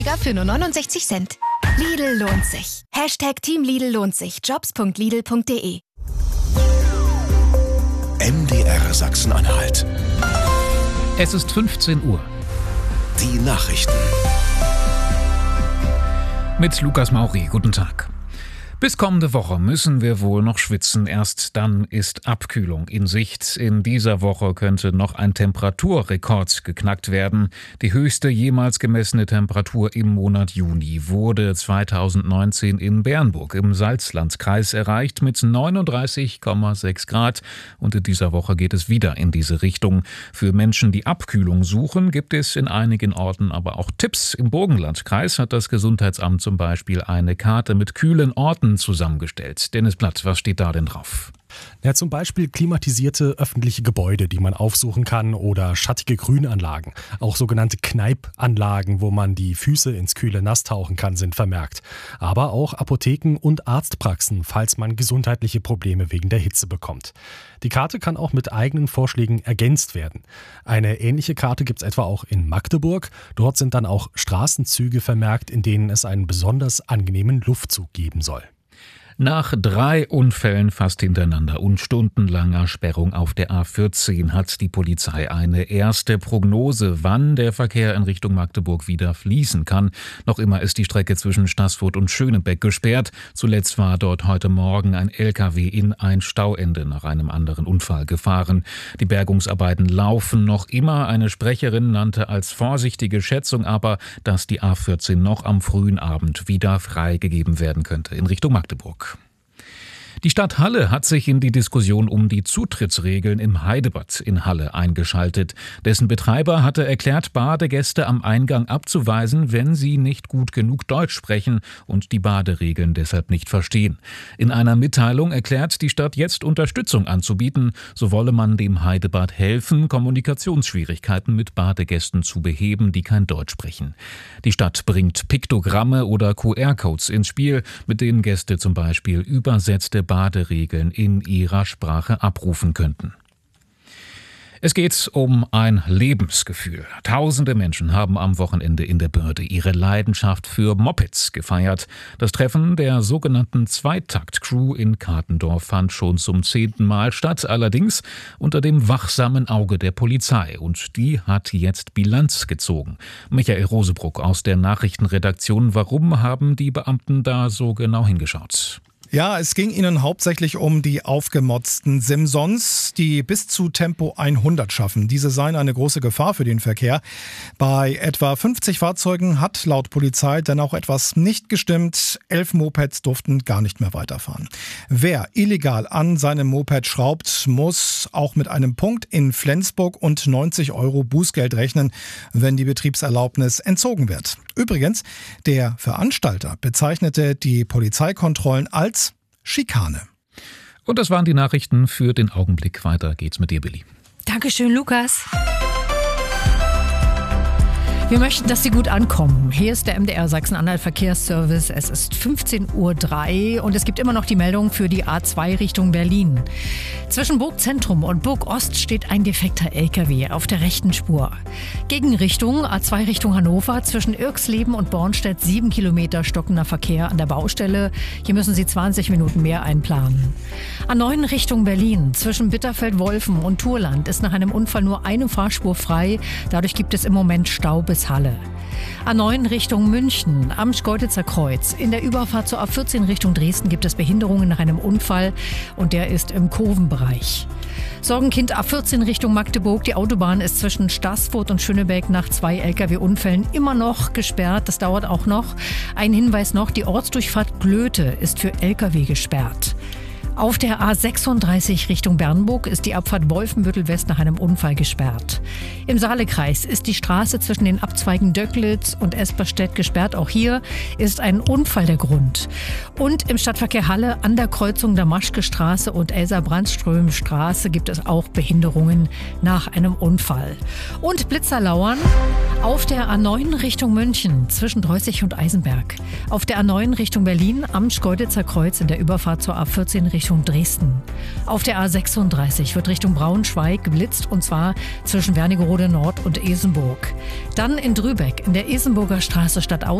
für nur 69 Cent. Lidl lohnt sich. Team Lidl lohnt sich. Jobs.lidl.de. MDR Sachsen-Anhalt. Es ist 15 Uhr. Die Nachrichten. Mit Lukas Mauri, guten Tag. Bis kommende Woche müssen wir wohl noch schwitzen. Erst dann ist Abkühlung in Sicht. In dieser Woche könnte noch ein Temperaturrekord geknackt werden. Die höchste jemals gemessene Temperatur im Monat Juni wurde 2019 in Bernburg im Salzlandkreis erreicht mit 39,6 Grad. Und in dieser Woche geht es wieder in diese Richtung. Für Menschen, die Abkühlung suchen, gibt es in einigen Orten aber auch Tipps. Im Burgenlandkreis hat das Gesundheitsamt zum Beispiel eine Karte mit kühlen Orten zusammengestellt. Dennis Blatt, was steht da denn drauf? Ja, zum Beispiel klimatisierte öffentliche Gebäude, die man aufsuchen kann, oder schattige Grünanlagen. Auch sogenannte Kneipanlagen, wo man die Füße ins kühle Nass tauchen kann, sind vermerkt. Aber auch Apotheken und Arztpraxen, falls man gesundheitliche Probleme wegen der Hitze bekommt. Die Karte kann auch mit eigenen Vorschlägen ergänzt werden. Eine ähnliche Karte gibt es etwa auch in Magdeburg. Dort sind dann auch Straßenzüge vermerkt, in denen es einen besonders angenehmen Luftzug geben soll. Nach 3 Unfällen fast hintereinander und stundenlanger Sperrung auf der A14 hat die Polizei eine erste Prognose, wann der Verkehr in Richtung Magdeburg wieder fließen kann. Noch immer ist die Strecke zwischen Staßfurt und Schönebeck gesperrt. Zuletzt war dort heute Morgen ein LKW in ein Stauende nach einem anderen Unfall gefahren. Die Bergungsarbeiten laufen noch immer. Eine Sprecherin nannte als vorsichtige Schätzung aber, dass die A14 noch am frühen Abend wieder freigegeben werden könnte in Richtung Magdeburg. Die Stadt Halle hat sich in die Diskussion um die Zutrittsregeln im Heidebad in Halle eingeschaltet. Dessen Betreiber hatte erklärt, Badegäste am Eingang abzuweisen, wenn sie nicht gut genug Deutsch sprechen und die Baderegeln deshalb nicht verstehen. In einer Mitteilung erklärt die Stadt jetzt Unterstützung anzubieten. So wolle man dem Heidebad helfen, Kommunikationsschwierigkeiten mit Badegästen zu beheben, die kein Deutsch sprechen. Die Stadt bringt Piktogramme oder QR-Codes ins Spiel, mit denen Gäste zum Beispiel übersetzte Baderegeln in ihrer Sprache abrufen könnten. Es geht um ein Lebensgefühl. Tausende Menschen haben am Wochenende in der Börde ihre Leidenschaft für Mopeds gefeiert. Das Treffen der sogenannten Zweitakt-Crew in Katendorf fand schon zum 10. Mal statt, allerdings unter dem wachsamen Auge der Polizei. Und die hat jetzt Bilanz gezogen. Michael Rosebruck aus der Nachrichtenredaktion. Warum haben die Beamten da so genau hingeschaut? Ja, es ging ihnen hauptsächlich um die aufgemotzten Simsons, die bis zu Tempo 100 schaffen. Diese seien eine große Gefahr für den Verkehr. Bei etwa 50 Fahrzeugen hat laut Polizei dann auch etwas nicht gestimmt. 11 Mopeds durften gar nicht mehr weiterfahren. Wer illegal an seinem Moped schraubt, muss auch mit einem Punkt in Flensburg und 90 € Bußgeld rechnen, wenn die Betriebserlaubnis entzogen wird. Übrigens, der Veranstalter bezeichnete die Polizeikontrollen als Schikane. Und das waren die Nachrichten für den Augenblick. Weiter geht's mit dir, Billy. Dankeschön, Lukas. Wir möchten, dass Sie gut ankommen. Hier ist der MDR Sachsen-Anhalt Verkehrsservice. Es ist 15:03 Uhr und es gibt immer noch die Meldung für die A2 Richtung Berlin. Zwischen Burgzentrum und Burgost steht ein defekter LKW auf der rechten Spur. Gegenrichtung A2 Richtung Hannover, zwischen Irxleben und Bornstedt 7 Kilometer stockender Verkehr an der Baustelle. Hier müssen Sie 20 Minuten mehr einplanen. A9 Richtung Berlin, zwischen Bitterfeld-Wolfen und Turland ist nach einem Unfall nur eine Fahrspur frei. Dadurch gibt es im Moment Stau bis Halle. A9 Richtung München, am Schkeuditzer Kreuz. In der Überfahrt zur A14 Richtung Dresden gibt es Behinderungen nach einem Unfall und der ist im Kurvenbereich. Sorgenkind A14 Richtung Magdeburg. Die Autobahn ist zwischen Staßfurt und Schönebeck nach 2 Lkw-Unfällen immer noch gesperrt. Das dauert auch noch. Ein Hinweis noch, die Ortsdurchfahrt Glöte ist für Lkw gesperrt. Auf der A36 Richtung Bernburg ist die Abfahrt Wolfenbüttel West nach einem Unfall gesperrt. Im Saalekreis ist die Straße zwischen den Abzweigen Döcklitz und Esperstedt gesperrt. Auch hier ist ein Unfall der Grund. Und im Stadtverkehr Halle an der Kreuzung der Maschke-Straße und Elsa-Brandström-Straße gibt es auch Behinderungen nach einem Unfall. Und Blitzer lauern auf der A9 Richtung München zwischen Dreußig und Eisenberg. Auf der A9 Richtung Berlin am Schkeuditzer Kreuz in der Überfahrt zur A14 Richtung Richtung Dresden. Auf der A36 wird Richtung Braunschweig geblitzt, und zwar zwischen Wernigerode Nord und Esenburg. Dann in Drübeck in der Esenburger Straße Stadtaus